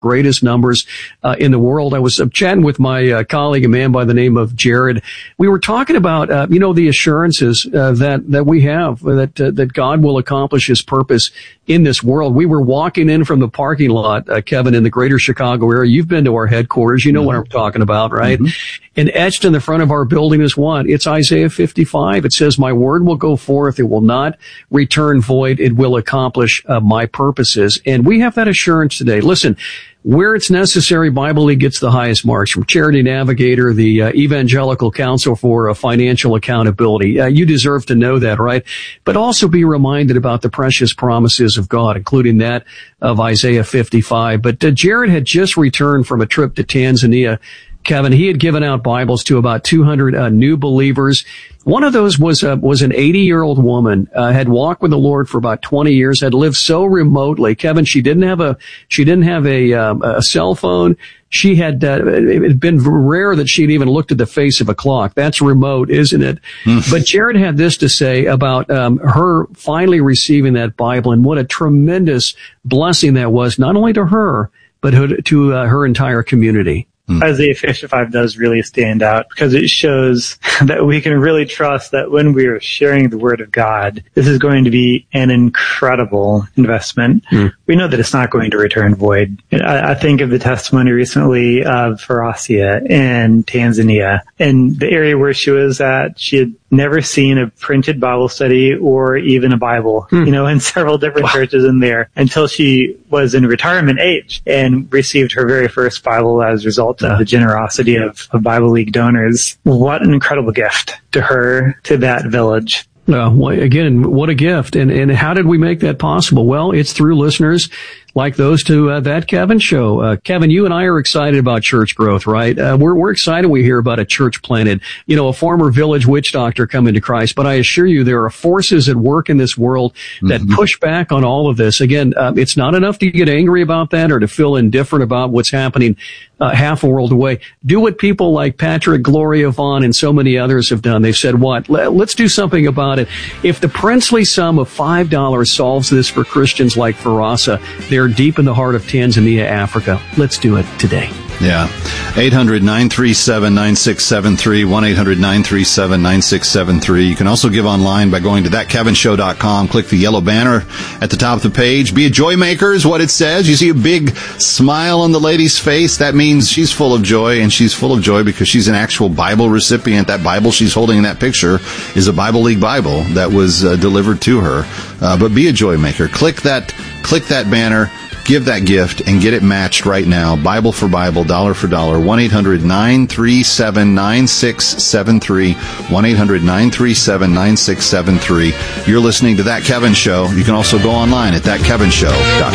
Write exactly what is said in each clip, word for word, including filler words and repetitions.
greatest numbers uh, in the world. I was uh, chatting with my uh, colleague, a man by the name of Jared. We were talking about, uh, you know, the assurances uh, that that we have that uh, that God will accomplish His purpose in this world. We were walking in from the parking lot, uh, Kevin, in the greater Chicago area. You've been to our headquarters. You know mm-hmm. what I'm talking about, right? Mm-hmm. And etched in the front of our building is what? It's Isaiah fifty-five. It says, my word will go forth. It will not return void. It will accomplish uh, my purposes. And we have that assurance today. Listen, where it's necessary, Bible League gets the highest marks from Charity Navigator, the uh, Evangelical Council for uh, Financial Accountability. Uh, you deserve to know that, right? But also be reminded about the precious promises of God, including that of Isaiah fifty-five. But uh, Jared had just returned from a trip to Tanzania. Kevin, he had given out Bibles to about two hundred uh, new believers. One of those was uh, was an eighty-year-old woman, uh, had walked with the Lord for about twenty years, had lived so remotely. Kevin, she didn't have a she didn't have a um, a cell phone. She had uh, it had been rare that she'd even looked at the face of a clock. That's remote, isn't it? Mm. But Jared had this to say about um, her finally receiving that Bible, and what a tremendous blessing that was, not only to her but to uh, her entire community. Isaiah fifty-five does really stand out because it shows that we can really trust that when we are sharing the Word of God, this is going to be an incredible investment. Mm. We know that it's not going to return void. I, I think of the testimony recently of Farasia in Tanzania, and the area where she was at, she had never seen a printed Bible study or even a Bible, mm. you know, in several different wow. churches in there until she was in retirement age and received her very first Bible as a result of the generosity of, of Bible League donors. What an incredible gift to her, to that village. Uh, well, again, what a gift. And, and how did we make that possible? Well, it's through listeners like those to uh, That Kevin Show. Uh, Kevin, you and I are excited about church growth, right? Uh, we're, we're excited we hear about a church planted, you know, a former village witch doctor coming to Christ. But I assure you, there are forces at work in this world that mm-hmm. push back on all of this. Again, uh, it's not enough to get angry about that or to feel indifferent about what's happening uh, half a world away. Do what people like Patrick, Gloria Vaughn, and so many others have done. They've said, what? Let's do something about it. If the princely sum of five dollars solves this for Christians like Farasa, they're deep in the heart of Tanzania, Africa. Let's do it today. Yeah. eight hundred, nine three seven, nine six seven three, one eight hundred, nine three seven, nine six seven three. You can also give online by going to that kevin show dot com. Click the yellow banner at the top of the page. Be a joy maker is what it says. You see a big smile on the lady's face. That means she's full of joy, and she's full of joy because she's an actual Bible recipient. That Bible she's holding in that picture is a Bible League Bible that was uh, delivered to her. Uh, but be a joy maker. Click that, click that banner. Give that gift and get it matched right now. Bible for Bible, dollar for dollar. one eight hundred, nine three seven, nine six seven three. one eight hundred, nine three seven, nine six seven three. You're listening to That Kevin Show. You can also go online at that kevin show dot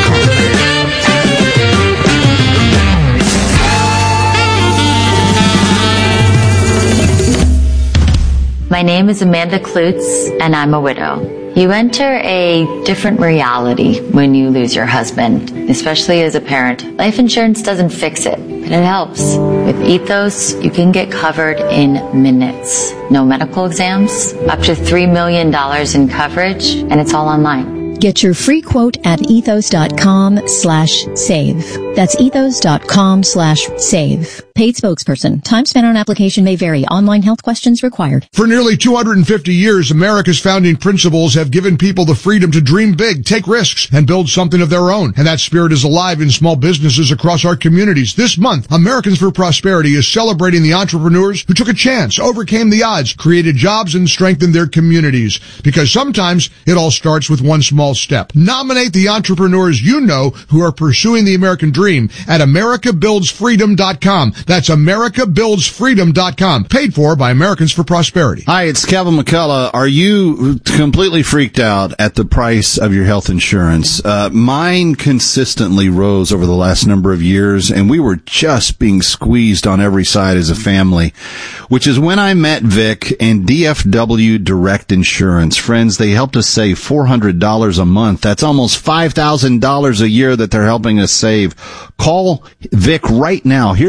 com. My name is Amanda Klutz, and I'm a widow. You enter a different reality when you lose your husband, especially as a parent. Life insurance doesn't fix it, but it helps. With Ethos, you can get covered in minutes. No medical exams, up to three million dollars in coverage, and it's all online. Get your free quote at ethos.com slash save. That's ethos.com slash save. Paid spokesperson. Time spent on application may vary. Online health questions required. For nearly two hundred fifty years, America's founding principles have given people the freedom to dream big, take risks, and build something of their own. And that spirit is alive in small businesses across our communities. This month, Americans for Prosperity is celebrating the entrepreneurs who took a chance, overcame the odds, created jobs, and strengthened their communities. Because sometimes it all starts with one small step. Nominate the entrepreneurs you know who are pursuing the American dream at america builds freedom dot com. That's america builds freedom dot com. Paid for by Americans for Prosperity. Hi, it's Kevin McCullough. Are you completely freaked out at the price of your health insurance? Uh, mine consistently rose over the last number of years, and we were just being squeezed on every side as a family, which is when I met Vic and D F W Direct Insurance. Friends, they helped us save four hundred dollars a month. That's almost five thousand dollars a year that they're helping us save. Call Vic right now. Here's his cell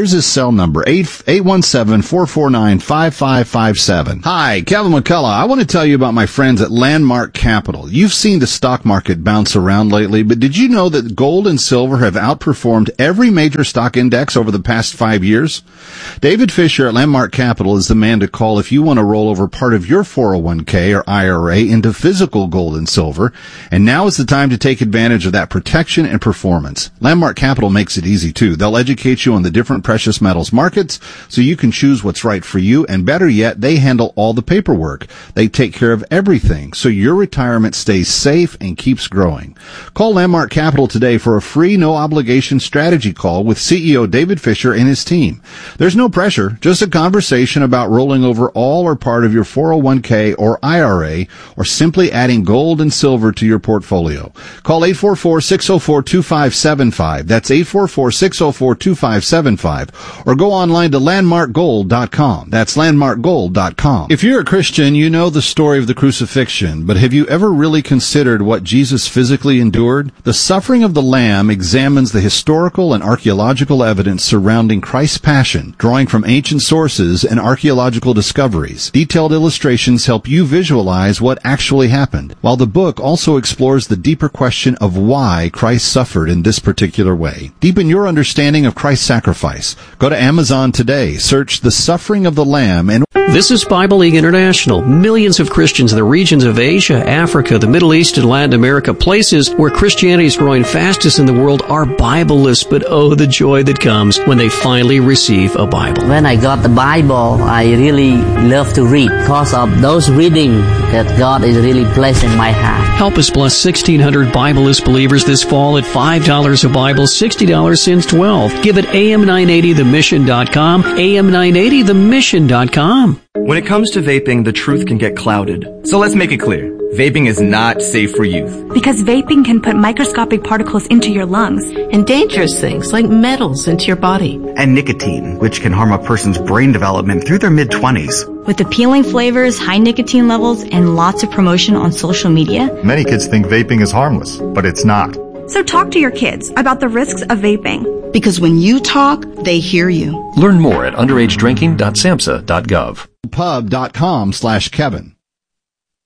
cell number, eight one seven, four four nine, five five five seven. Hi, Kevin McCullough. I want to tell you about my friends at Landmark Capital. You've seen the stock market bounce around lately, but did you know that gold and silver have outperformed every major stock index over the past five years? David Fisher at Landmark Capital is the man to call if you want to roll over part of your four oh one k or I R A into physical gold and silver, and now is the time to take advantage of that protection and performance. Landmark Capital makes it easy too. They'll educate you on the different precious metals markets so you can choose what's right for you, and better yet, they handle all the paperwork. They take care of everything so your retirement stays safe and keeps growing. Call Landmark Capital today for a free, no-obligation strategy call with C E O David Fisher and his team. There's no pressure, just a conversation about rolling over all or part of your four oh one k or I R A, or simply adding gold and silver to your portfolio. Call eight four four, six oh four, two five seven five. That's eight four four, six oh four, two five seven five. Or go online to landmark gold dot com. That's landmark gold dot com. If you're a Christian, you know the story of the crucifixion, but have you ever really considered what Jesus physically endured? The Suffering of the Lamb examines the historical and archaeological evidence surrounding Christ's passion, drawing from ancient sources and archaeological discoveries. Detailed illustrations help you visualize what actually happened, while the book also explores the deeper question of why Christ suffered in this particular way. Deepen your understanding of Christ's sacrifice. Go to Amazon today, search The Suffering of the Lamb, and This is Bible League International. Millions of Christians in the regions of Asia, Africa, the Middle East, and Latin America, places where Christianity is growing fastest in the world, are Bibleless, but oh, the joy that comes when they finally receive a Bible. When I got the Bible, I really love to read because of those reading that God is really placing in my heart. Help us bless sixteen hundred Bibleless believers this fall at five dollars a Bible, sixty dollars since twelve. Give it A M nine eighty the mission dot com, A M nine eighty the mission dot com. When it comes to vaping, the truth can get clouded. So let's make it clear. Vaping is not safe for youth. Because vaping can put microscopic particles into your lungs. And dangerous things like metals into your body. And nicotine, which can harm a person's brain development through their mid-twenties. With appealing flavors, high nicotine levels, and lots of promotion on social media, many kids think vaping is harmless, but it's not. So talk to your kids about the risks of vaping. Because when you talk, they hear you. Learn more at underage drinking dot samhsa dot gov. pub dot com slash Kevin.